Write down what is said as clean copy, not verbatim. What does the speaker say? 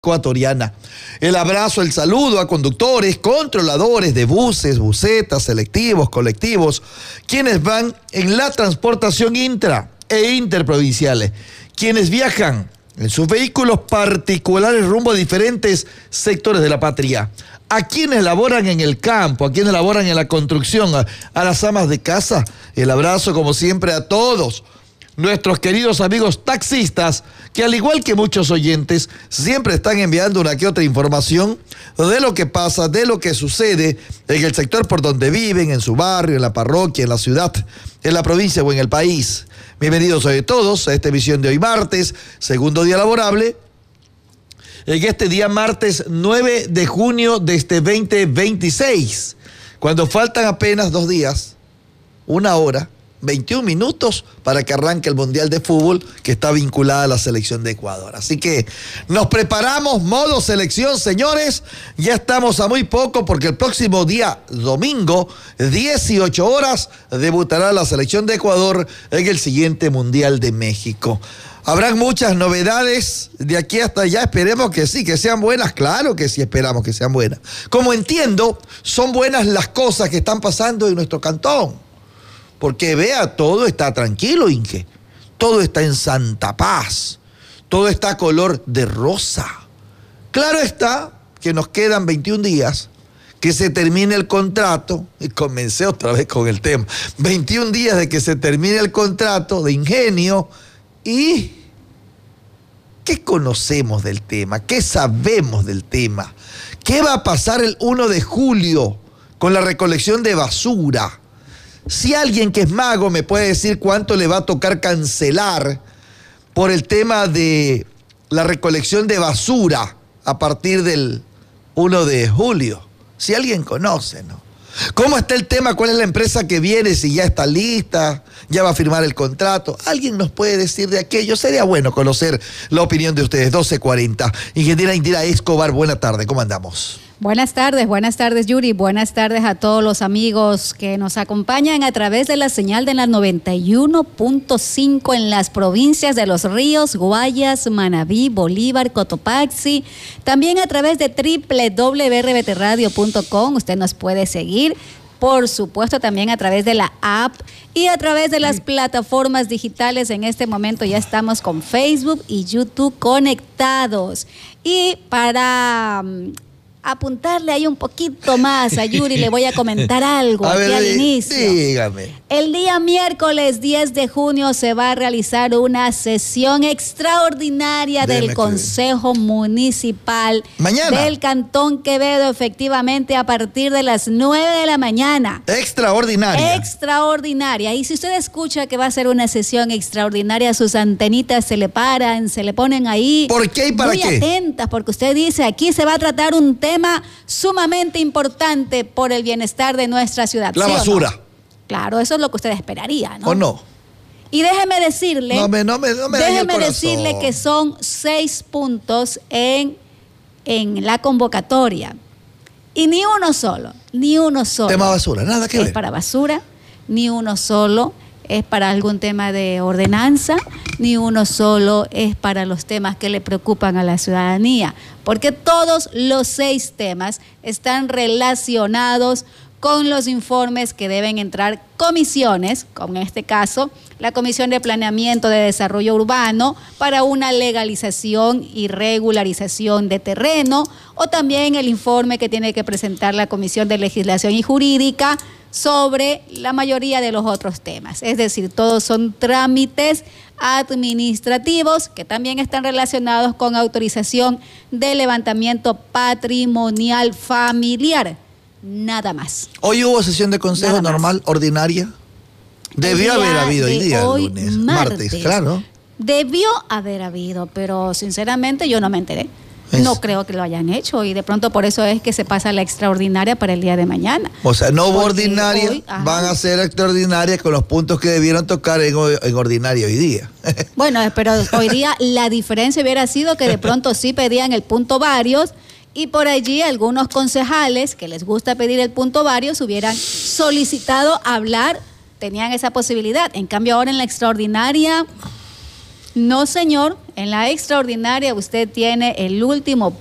ecuatoriana. El abrazo, el saludo a conductores, controladores de buses, busetas, selectivos, colectivos, quienes van en la transportación intra e interprovinciales, quienes viajan en sus vehículos particulares rumbo a diferentes sectores de la patria, a quienes laboran en el campo, a quienes laboran en la construcción, a las amas de casa. El abrazo, como siempre, a todos nuestros queridos amigos taxistas, que al igual que muchos oyentes, siempre están enviando una que otra información de lo que pasa, de lo que sucede en el sector por donde viven, en su barrio, en la parroquia, en la ciudad, en la provincia o en el país. Bienvenidos hoy todos a esta emisión de hoy martes, segundo día laborable, en este día martes 9 de junio de este 2026, cuando faltan apenas 2 días, 1 hora, 21 minutos para que arranque el Mundial de Fútbol que está vinculada a la selección de Ecuador. Así que nos preparamos, modo selección, señores. Ya estamos a muy poco porque el próximo día, domingo, 18 horas, debutará la selección de Ecuador en el siguiente Mundial de México. Habrán muchas novedades de aquí hasta allá. Esperemos que sí, que sean buenas. Claro que sí, esperamos que sean buenas. Como entiendo, son buenas las cosas que están pasando en nuestro cantón. Porque vea, todo está tranquilo, Inge. Todo está en santa paz. Todo está color de rosa. Claro está que nos quedan 21 días, que se termine el contrato. Y comencé otra vez con el tema. 21 días de que se termine el contrato de Ingenio. ¿Y qué conocemos del tema? ¿Qué sabemos del tema? ¿Qué va a pasar el 1 de julio con la recolección de basura? Si alguien que es mago me puede decir cuánto le va a tocar cancelar por el tema de la recolección de basura a partir del 1 de julio. Si alguien conoce, ¿no? ¿Cómo está el tema? ¿Cuál es la empresa que viene? Si ya está lista, ya va a firmar el contrato. ¿Alguien nos puede decir de aquello? Sería bueno conocer la opinión de ustedes. 12:40. Ingeniera Indira Escobar, buena tarde. ¿Cómo andamos? Buenas tardes, Yuri. Buenas tardes a todos los amigos que nos acompañan a través de la señal de la 91.5 en las provincias de Los Ríos, Guayas, Manabí, Bolívar, Cotopaxi. También a través de www.rbtradio.com. Usted nos puede seguir. Por supuesto, también a través de la app y a través de las plataformas digitales. En este momento ya estamos con Facebook y YouTube conectados. Y para apuntarle ahí un poquito más a Yuri, le voy a comentar algo aquí al inicio. Dígame. El día miércoles 10 de junio se va a realizar una sesión extraordinaria del Consejo Municipal del Cantón Quevedo, efectivamente a partir de las 9 de la mañana. Extraordinaria. Extraordinaria. Y si usted escucha que va a ser una sesión extraordinaria, sus antenitas se le paran, se le ponen ahí. ¿Por qué y para qué? Muy atentas, porque usted dice, aquí se va a tratar un tema sumamente importante por el bienestar de nuestra ciudad. La basura. ¿Sí o no? Claro, eso es lo que usted esperaría, ¿no? ¿O no? Y déjeme decirle, déjeme decirle que son 6 puntos en la convocatoria. Y ni uno solo. Tema basura, nada que ver. Es para basura, ni uno solo es para algún tema de ordenanza, ni uno solo es para los temas que le preocupan a la ciudadanía, porque todos los 6 temas están relacionados con los informes que deben entrar comisiones, como en este caso la Comisión de Planeamiento de Desarrollo Urbano para una legalización y regularización de terreno, o también el informe que tiene que presentar la Comisión de Legislación y Jurídica sobre la mayoría de los otros temas. Es decir, todos son trámites administrativos que también están relacionados con autorización de levantamiento patrimonial familiar. Nada más. ¿Hoy hubo sesión de consejo normal, ordinaria? Debió haber habido hoy día, lunes, martes, claro. Debió haber habido, pero sinceramente yo no me enteré. No creo que lo hayan hecho y de pronto por eso es que se pasa la extraordinaria para el día de mañana. O sea, no hubo ordinaria, van a ser extraordinaria con los puntos que debieron tocar en ordinaria hoy día. Bueno, pero hoy día la diferencia hubiera sido que de pronto sí pedían el punto varios. Y por allí algunos concejales que les gusta pedir el punto varios hubieran solicitado hablar, tenían esa posibilidad. En cambio ahora en la extraordinaria No, señor, en la extraordinaria usted tiene el último